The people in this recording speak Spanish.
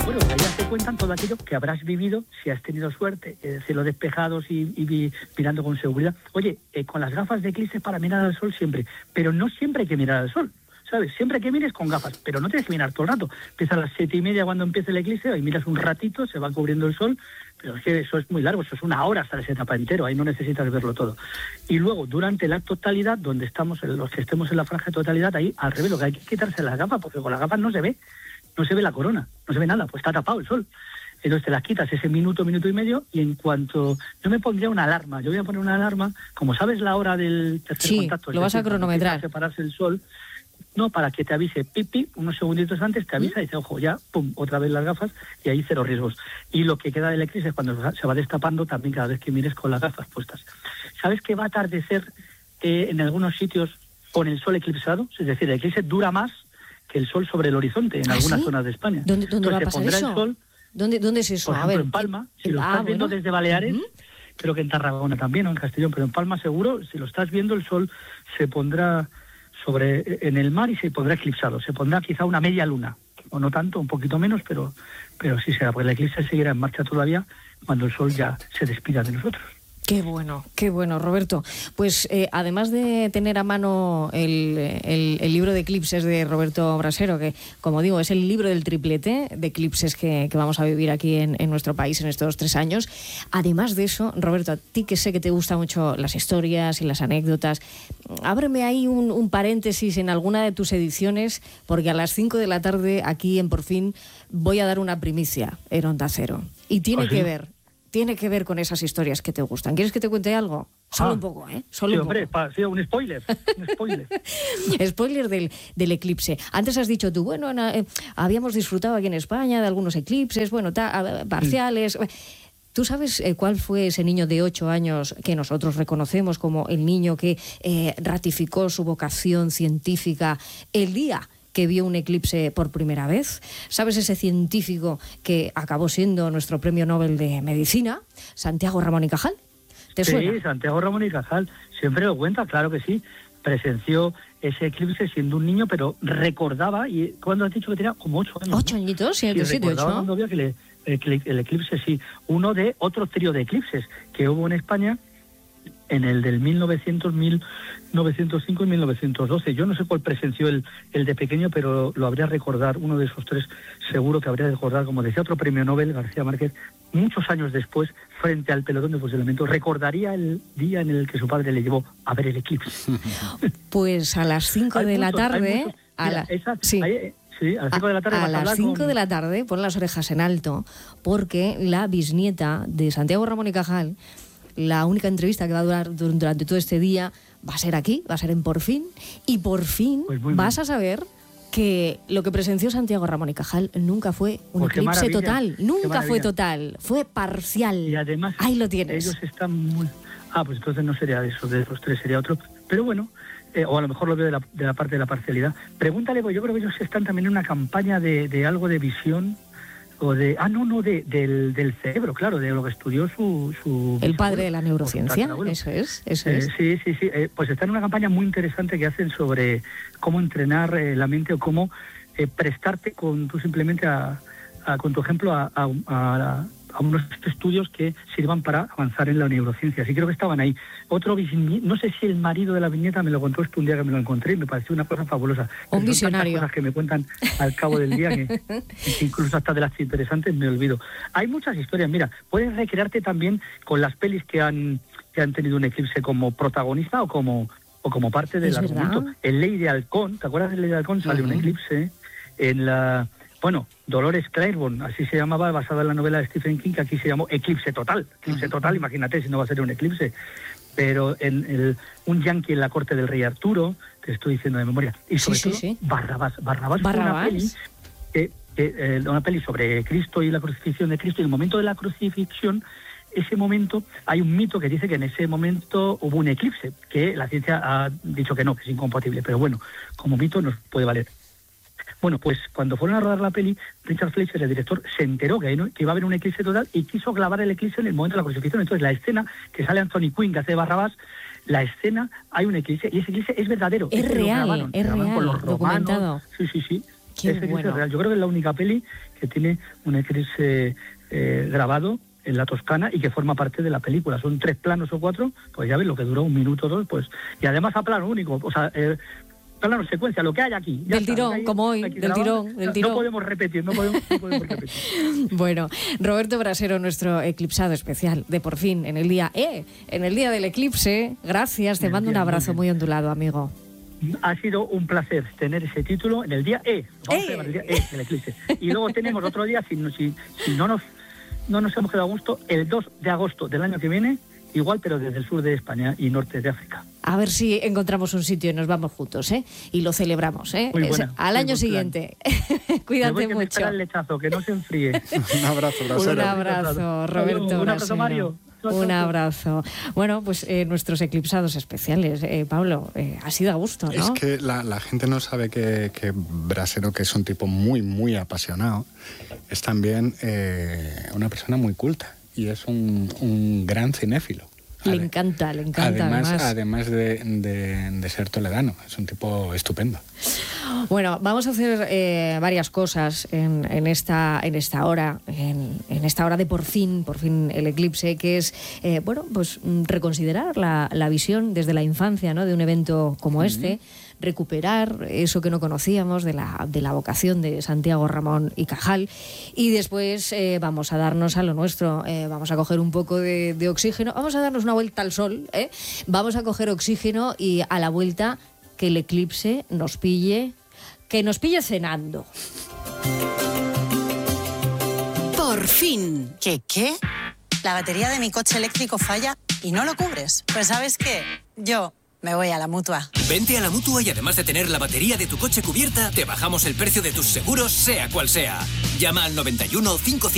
bueno, ahí ya te cuentan todo aquello que habrás vivido si has tenido suerte, cielos despejados y mirando con seguridad. Oye, con las gafas de eclipse para mirar al sol siempre, pero no siempre hay que mirar al sol, ¿sabes? Siempre que mires con gafas, pero no tienes que mirar todo el rato. Empieza a las 7:30 cuando empiece el eclipse, ahí miras un ratito, se va cubriendo el sol, pero es que eso es muy largo, eso es 1 hora hasta ese etapa entero, ahí no necesitas verlo todo. Y luego, durante la totalidad, donde estamos, los que estemos en la franja de totalidad, ahí al revés, lo que hay que quitarse las gafas, porque con las gafas no se ve la corona, no se ve nada, pues está tapado el sol. Entonces te las quitas ese minuto y medio, y en cuanto... Yo me pondría una alarma, yo voy a poner una alarma, como sabes la hora del tercer contacto... Sí, lo vas a cronometrar. Separarse el sol, no, para que te avise, pipi, unos segunditos antes te avisa y dice, ojo, ya, pum, otra vez las gafas, y ahí 0 riesgos. Y lo que queda del eclipse es cuando se va destapando también cada vez que mires con las gafas puestas. ¿Sabes que va a atardecer en algunos sitios con el sol eclipsado? Es decir, el eclipse dura más que el sol sobre el horizonte en algunas zonas de España. ¿Dónde va a pasar se pondrá eso? El sol, ¿Dónde es eso? por ejemplo, en Palma, si lo estás viendo desde Baleares, creo que en Tarragona también, o en Castellón, pero en Palma seguro, si lo estás viendo, el sol se pondrá en el mar y se pondrá eclipsado. Se pondrá quizá una media luna, o no tanto, un poquito menos, pero sí será, porque el eclipse seguirá en marcha todavía cuando el sol ya se despida de nosotros. Qué bueno, Roberto. Pues además de tener a mano el libro de eclipses de Roberto Brasero, que, como digo, es el libro del triplete de eclipses que vamos a vivir aquí en nuestro país en estos 3 años, además de eso, Roberto, a ti que sé que te gustan mucho las historias y las anécdotas, ábreme ahí un paréntesis en alguna de tus ediciones, porque a las 5 de la tarde aquí en Por Fin voy a dar una primicia en Onda Cero. Y tiene que ver con esas historias que te gustan. ¿Quieres que te cuente algo? Solo un poco, ¿eh? Solo un hombre, poco. Sí, un spoiler. Spoiler del eclipse. Antes has dicho tú, bueno, habíamos disfrutado aquí en España de algunos eclipses, parciales. ¿Tú sabes cuál fue ese niño de 8 años que nosotros reconocemos como el niño que ratificó su vocación científica el día que vio un eclipse por primera vez? ¿Sabes ese científico que acabó siendo nuestro premio Nobel de Medicina, Santiago Ramón y Cajal? ¿Te suena? Sí, Santiago Ramón y Cajal, siempre lo cuenta, claro que sí. Presenció ese eclipse siendo un niño, pero recordaba, y ¿cuándo has dicho que tenía? Como 8 años. 8 añitos, sí, 7, 8. Cuando vio que el eclipse, sí. Uno de otro trío de eclipses que hubo en España en el del 1905 y 1912. Yo no sé cuál presenció el de pequeño, pero lo habría recordar, uno de esos 3 seguro que habría de recordar, como decía otro premio Nobel, García Márquez, muchos años después, frente al pelotón de fusilamiento, recordaría el día en el que su padre le llevó a ver el eclipse. Pues a las 5 de la tarde... a las 5 de la tarde. A las 5 de la tarde, pon las orejas en alto, porque la bisnieta de Santiago Ramón y Cajal, la única entrevista que va a durar durante todo este día, va a ser aquí, va a ser en Por Fin, y por fin vas a saber que lo que presenció Santiago Ramón y Cajal nunca fue un eclipse total, nunca fue total, fue parcial. Y además, ahí lo tienes. Ellos están muy... pues entonces no sería de los 3, sería otro. Pero bueno, o a lo mejor lo veo de la parte de la parcialidad. Pregúntale, pues yo creo que ellos están también en una campaña de algo de visión, o de... del cerebro, claro, de lo que estudió su el padre de la neurociencia, eso es. Sí. Pues está en una campaña muy interesante que hacen sobre cómo entrenar la mente, o cómo prestarte tú simplemente con tu ejemplo a unos estudios que sirvan para avanzar en la neurociencia. Sí, creo que estaban ahí. No sé si el marido de la viñeta me lo contó un día que me lo encontré y me pareció una cosa fabulosa. Un visionario. Son tantas cosas que me cuentan al cabo del día que incluso hasta de las interesantes me olvido. Hay muchas historias. Mira, puedes recrearte también con las pelis que han tenido un eclipse como protagonista o como parte del argumento. En Ley de Halcón, ¿te acuerdas de Ley de Halcón? Sale un eclipse en la... Bueno, Dolores Claiborne, así se llamaba, basada en la novela de Stephen King, que aquí se llamó Eclipse Total. Eclipse Total, imagínate si no va a ser un eclipse. Pero un yanqui en la corte del rey Arturo, te estoy diciendo de memoria. Y sobre todo, Barrabás fue una peli sobre Cristo y la crucifixión de Cristo. Y en el momento de la crucifixión, ese momento, hay un mito que dice que en ese momento hubo un eclipse, que la ciencia ha dicho que no, que es incompatible. Pero bueno, como mito nos puede valer. Bueno, pues cuando fueron a rodar la peli, Richard Fleischer, el director, se enteró que iba a haber un eclipse total y quiso clavar el eclipse en el momento de la crucifixión. Entonces, la escena que sale Anthony Quinn, que hace Barrabás, la escena, hay un eclipse, y ese eclipse es verdadero. Es real, con los romanos. documentado. Sí. Qué ese bueno. es real. Yo creo que es la única peli que tiene un eclipse grabado en la Toscana y que forma parte de la película. Son 3 planos o 4, pues ya ves lo que duró 1 minuto o 2, pues, y además a plano único, o sea, plano secuencia, lo que hay aquí. Del tirón, como hoy, del tirón. No podemos repetir, no podemos repetir. Bueno, Roberto Brasero, nuestro eclipsado especial de Por Fin, en el día del eclipse. Gracias, te mando un abrazo muy ondulado, amigo. Ha sido un placer tener ese título en el día Vamos a llamar el día del eclipse. Y luego tenemos otro día, si no nos hemos quedado a gusto, el 2 de agosto del año que viene, igual, pero desde el sur de España y norte de África. A ver si encontramos un sitio y nos vamos juntos, ¿eh? Y lo celebramos, ¿eh? Al año siguiente. Cuídate mucho. Que me el lechazo, que no se enfríe. Un abrazo, Brasero. Un abrazo, Roberto Brasero. Un abrazo, Mario. Un abrazo. Bueno, pues nuestros eclipsados especiales, Pablo, ha sido a gusto, ¿no? Es que la gente no sabe que Brasero, que es un tipo muy, muy apasionado, es también una persona muy culta y es un gran cinéfilo. Le encanta. Además de ser toledano, es un tipo estupendo. Bueno, vamos a hacer varias cosas en esta hora, en esta hora de por fin el eclipse, que es pues reconsiderar la visión desde la infancia, ¿no?, de un evento como este, recuperar eso que no conocíamos de la vocación de Santiago Ramón y Cajal, y después vamos a darnos a lo nuestro, vamos a coger un poco de oxígeno, vamos a darnos una vuelta al sol, vamos a coger oxígeno y a la vuelta que el eclipse nos pille cenando. Por fin. ¿Qué? La batería de mi coche eléctrico falla y no lo cubres. Pues ¿sabes qué? Yo me voy a la Mutua. Vente a la Mutua y además de tener la batería de tu coche cubierta, te bajamos el precio de tus seguros, sea cual sea. Llama al 91 55